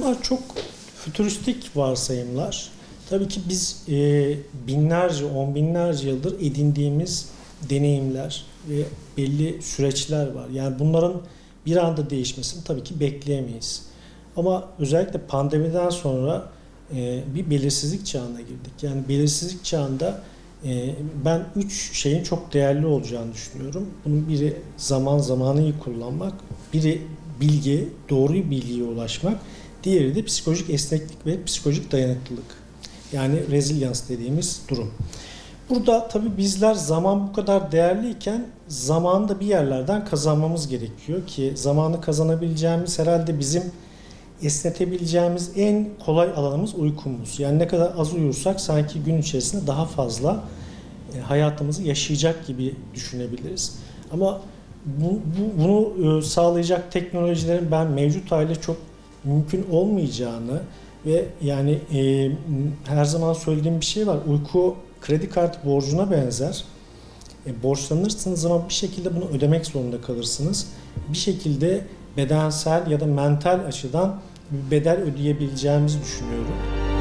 Bunlar çok fütüristik varsayımlar. Tabii ki biz binlerce, on binlerce yıldır edindiğimiz deneyimler ve belli süreçler var. Yani bunların bir anda değişmesini tabii ki bekleyemeyiz. Ama özellikle pandemiden sonra bir belirsizlik çağına girdik. Yani belirsizlik çağında ben 3 şeyin çok değerli olacağını düşünüyorum. Bunun biri zamanı iyi kullanmak, biri bilgi, doğru bilgiye ulaşmak, diğeri de psikolojik esneklik ve psikolojik dayanıklılık. Yani resilience dediğimiz durum. Burada tabii bizler zaman bu kadar değerliyken zamanı da bir yerlerden kazanmamız gerekiyor ki zamanı kazanabileceğimiz herhalde bizim esnetebileceğimiz en kolay alanımız uykumuz. Yani ne kadar az uyursak sanki gün içerisinde daha fazla hayatımızı yaşayacak gibi düşünebiliriz. Ama bunu sağlayacak teknolojilerin ben mevcut haliyle çok mümkün olmayacağını ve yani her zaman söylediğim bir şey var. Uyku kredi kartı borcuna benzer. Borçlanırsınız ama bir şekilde bunu ödemek zorunda kalırsınız. Bir şekilde bedensel ya da mental açıdan bir bedel ödeyebileceğimizi düşünüyorum.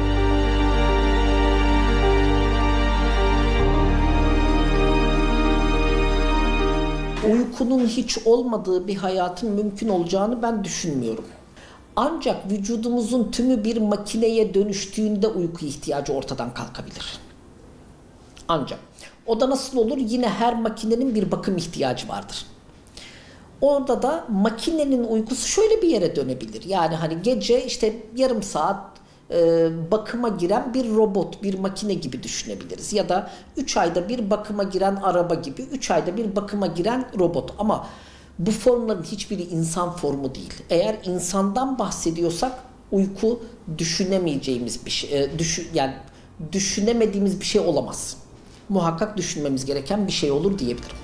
Uykunun hiç olmadığı bir hayatın mümkün olacağını ben düşünmüyorum. Ancak vücudumuzun tümü bir makineye dönüştüğünde uyku ihtiyacı ortadan kalkabilir. Ancak o da nasıl olur? Yine her makinenin bir bakım ihtiyacı vardır. Orada da makinenin uykusu şöyle bir yere dönebilir. Yani hani gece işte yarım saat bakıma giren bir robot, bir makine gibi düşünebiliriz. Ya da 3 ayda bir bakıma giren araba gibi, 3 ayda bir bakıma giren robot. Ama bu formların hiçbiri insan formu değil. Eğer insandan bahsediyorsak uyku düşünemeyeceğimiz bir şey, yani düşünemediğimiz bir şey olamaz. Muhakkak düşünmemiz gereken bir şey olur diyebilirim.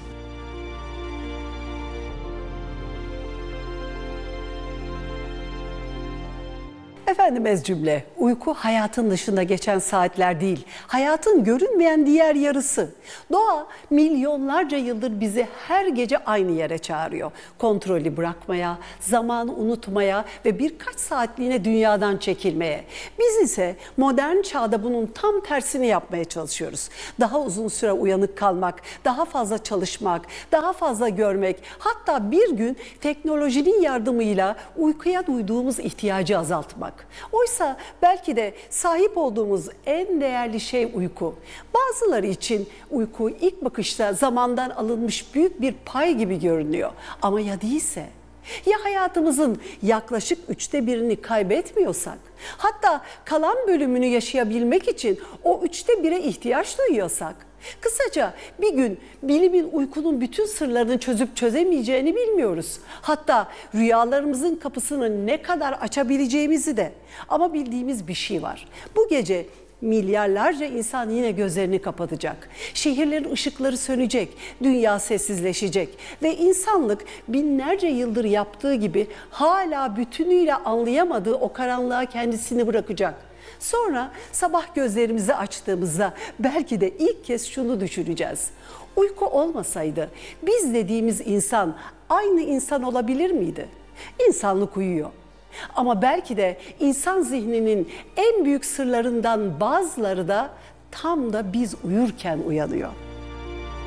Efendimiz cümle, uyku hayatın dışında geçen saatler değil, hayatın görünmeyen diğer yarısı. Doğa milyonlarca yıldır bizi her gece aynı yere çağırıyor. Kontrolü bırakmaya, zamanı unutmaya ve birkaç saatliğine dünyadan çekilmeye. Biz ise modern çağda bunun tam tersini yapmaya çalışıyoruz. Daha uzun süre uyanık kalmak, daha fazla çalışmak, daha fazla görmek, hatta bir gün teknolojinin yardımıyla uykuya duyduğumuz ihtiyacı azaltmak. Oysa belki de sahip olduğumuz en değerli şey uyku. Bazıları için uyku ilk bakışta zamandan alınmış büyük bir pay gibi görünüyor. Ama ya değilse? Ya hayatımızın yaklaşık 1/3'ünü kaybetmiyorsak? Hatta kalan bölümünü yaşayabilmek için o 1/3'e ihtiyaç duyuyorsak? Kısaca bir gün bilimin uykunun bütün sırlarını çözüp çözemeyeceğini bilmiyoruz. Hatta rüyalarımızın kapısını ne kadar açabileceğimizi de. Ama bildiğimiz bir şey var. Bu gece milyarlarca insan yine gözlerini kapatacak. Şehirlerin ışıkları sönecek, dünya sessizleşecek ve insanlık binlerce yıldır yaptığı gibi hala bütünüyle anlayamadığı o karanlığa kendisini bırakacak. Sonra sabah gözlerimizi açtığımızda belki de ilk kez şunu düşüneceğiz. Uyku olmasaydı biz dediğimiz insan aynı insan olabilir miydi? İnsanlık uyuyor. Ama belki de insan zihninin en büyük sırlarından bazıları da tam da biz uyurken uyanıyor.